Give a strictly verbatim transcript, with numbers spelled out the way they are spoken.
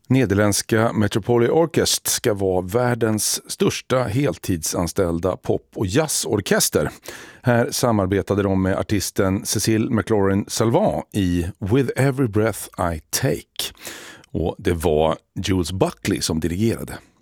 Nederländska Metropole Orkest ska vara världens största heltidsanställda pop- och jazzorkester. Här samarbetade de med artisten Cécile McLaurin-Salvant i With Every Breath I Take. Och det var Jules Buckley som dirigerade.